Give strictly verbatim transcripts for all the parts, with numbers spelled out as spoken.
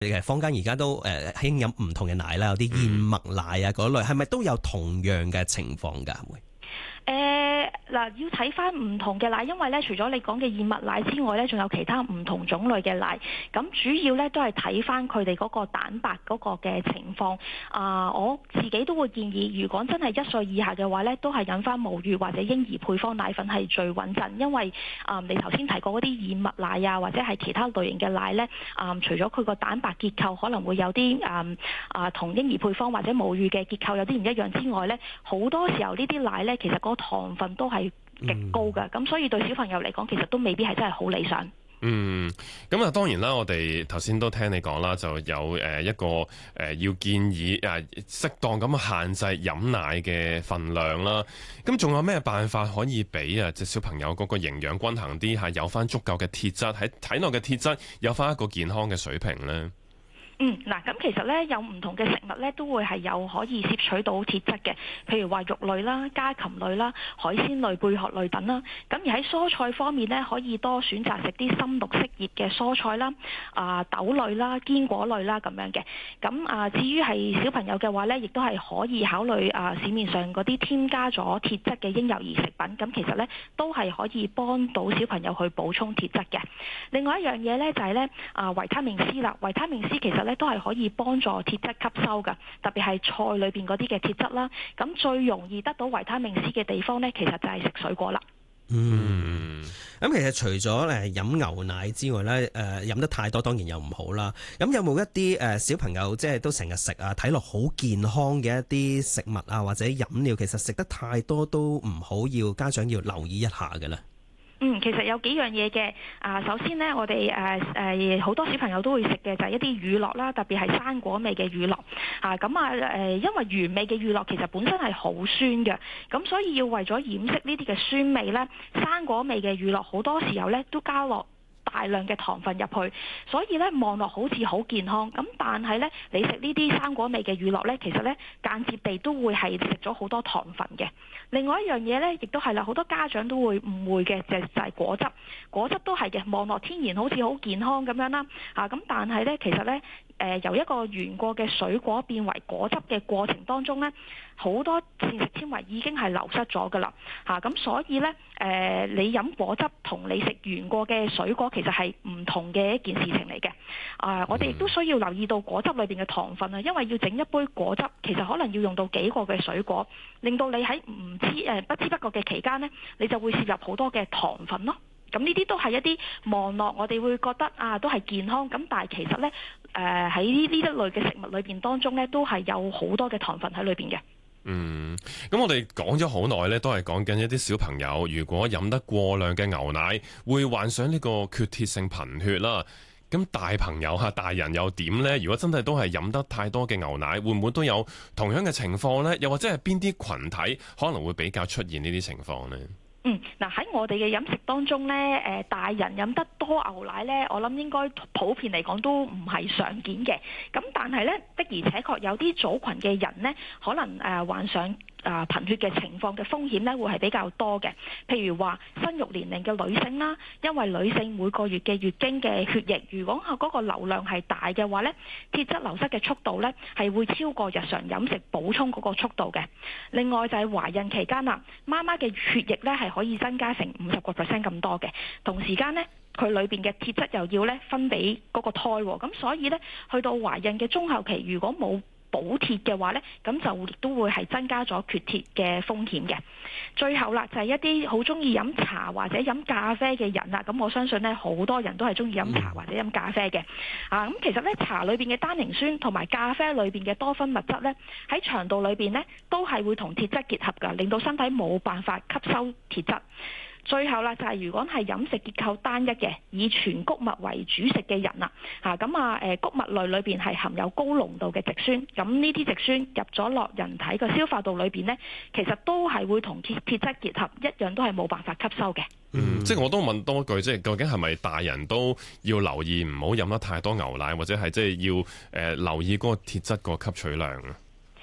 誒坊間而家都誒興飲唔同嘅奶啦，有啲燕麥奶啊嗰類，係咪都有同樣嘅情況㗎？會？ 誒嗱，要睇翻唔同嘅奶，因為咧除咗你講嘅燕麥奶之外咧，仲有其他唔同種類嘅奶。咁主要咧都係睇翻佢哋嗰個蛋白嗰個嘅情況。啊、呃，我自己都會建議，如果真係一歲以下嘅話咧，都係飲翻母乳或者嬰兒配方奶粉係最穩陣，因為啊、呃，你頭先提過嗰啲燕麥奶啊，或者係其他類型嘅奶咧，啊、呃，除咗佢個蛋白結構可能會有啲啊啊同嬰兒配方或者母乳嘅結構有啲唔一樣之外咧，好多時候呢啲奶咧其實嗰個糖分都係極高㗎，咁、嗯、所以對小朋友嚟講，其實都未必係真係好理想。 嗯，咁啊，當然啦，我哋頭先都聽你講啦，就有誒一個誒要建議誒適當咁限制飲奶嘅份量啦。咁仲有咩辦法可以俾啊隻小朋友嗰個營養均衡啲，係有翻足夠嘅鐵質喺體內嘅鐵質有翻一個健康嘅水平呢？ 嗯，嗱，咁其實咧有唔同嘅食物咧都會係有可以攝取到鐵質嘅，譬如話肉類啦、家禽類啦、海鮮類、貝殼類等啦。咁而喺蔬菜方面咧，可以多選擇食啲深綠色葉嘅蔬菜啦、啊豆類啦、堅果類啦咁樣嘅。咁啊，至於係小朋友嘅話咧，亦都係可以考慮啊市面上嗰啲添加咗鐵質嘅嬰幼兒食品。咁其實咧都係可以幫到小朋友去補充鐵質嘅。另外一樣嘢咧就係咧啊維他命 C 啦，維他命 C 其實咧都係可以幫助鐵質吸收㗎，特別係菜裏邊嗰啲嘅鐵質啦。咁最容易得到維他命 C 嘅地方呢，其實就係食水果啦。 嗯，咁其實除咗誒飲牛奶之外咧，誒、呃、飲得太多當然又唔好啦。咁有冇一啲誒小朋友即係都成日食啊，睇落好健康嘅一啲食物啊或者飲料，其實食得太多都唔好，要家長要留意一下嘅咧？ 嗯，其實有幾樣嘢嘅。啊，首先呢，我哋誒誒好多小朋友都會食嘅就係一啲乳酪啦，特別係生果味嘅乳酪。啊，咁啊誒，因為原味嘅乳酪其實本身係好酸嘅，咁所以要為咗掩飾呢啲嘅酸味呢，生果味嘅乳酪好多時候呢都加落大量嘅糖分入去，所以咧望落好似好健康，咁但係咧你食呢啲生果味嘅乳酪咧，其實咧間接地都會係食咗好多糖分嘅。另外一樣嘢咧，亦都係啦，好多家長都會誤會嘅，就就係果汁，果汁都係嘅，望落天然好似好健康咁樣啦，啊咁但係咧其實咧。誒、呃、由一個原過嘅水果變為果汁嘅過程當中呢，好多膳食纖維已經係流失咗㗎啦嚇，咁、啊、所以呢，誒、呃、你飲果汁同你食原過嘅水果其實係唔同嘅一件事情嚟嘅。啊，我哋亦都需要留意到果汁裏邊嘅糖分啊，因為要整一杯果汁，其實可能要用到幾個嘅水果，令到你喺唔知誒、呃、不知不覺嘅期間呢，你就會攝入好多嘅糖分咯。咁呢啲都係一啲望落，我哋會覺得啊，都係健康。咁但係其實呢，誒喺呢呢一類嘅食物裏邊當中呢，都係有好多嘅糖分喺裏邊嘅。 嗯，咁我哋講咗好耐呢，都係講緊一啲小朋友，如果飲得過量嘅牛奶，會患上呢個缺鐵性貧血啦。咁大朋友嚇，大人又點呢？如果真係都係飲得太多嘅牛奶，會唔會都有同樣嘅情況呢？又或者係邊啲群體可能會比較出現呢啲情況呢？ 嗯，嗱喺我哋嘅飲食當中呢，誒、呃、大人飲得多牛奶呢，我諗應該普遍嚟講都唔係常見嘅。咁但係呢，的而且確有啲組群嘅人呢，可能誒、呃、患上啊貧血嘅情況嘅風險呢會係比較多嘅。譬如話生育年齡嘅女性啦，因為女性每個月嘅月經嘅血液，如果嗰個流量係大嘅話呢，鐵質流失嘅速度呢係會超過日常飲食補充嗰個速度嘅。另外就係懷孕期間啦，媽媽嘅血液呢係可以增加成五十個 percent 咁多嘅，同時間呢，佢裏邊嘅鐵質又要咧分俾嗰個胎，咁所以呢，去到懷孕嘅中後期，如果冇補鐵嘅話呢，咁就亦都會係增加咗缺鐵嘅風險嘅。最後啦，就係一啲好中意飲茶或者飲咖啡嘅人啦，咁我相信呢，好多人都係中意飲茶或者飲咖啡嘅。啊，咁其實呢，茶裏邊嘅單寧酸同埋咖啡裏邊嘅多酚物質呢，喺腸道裏邊呢，都係會同鐵質結合㗎，令到身體冇辦法吸收鐵質。最後啦，就係如果係飲食結構單一嘅，以全穀物為主食嘅人啦，嚇咁啊誒穀物類裏邊係含有高濃度嘅植酸，咁呢啲植酸入咗落人體嘅消化道裏邊呢，其實都係會同鐵鐵質結合，一樣都係冇辦法吸收嘅。 嗯，即係我都問多句，即係究竟係咪大人都要留意唔好飲得太多牛奶，或者係即係要誒、呃、留意嗰個鐵質個吸取量啊？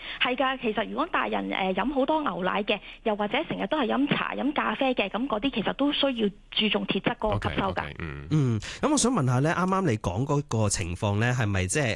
係㗎，其實如果大人誒飲好多牛奶嘅，又或者成日都係飲茶飲咖啡嘅，咁嗰啲其實都需要注重鐵質嗰個吸收㗎。 嗯， 嗯，咁我想問下咧，啱啱你講嗰個情況咧，係咪即係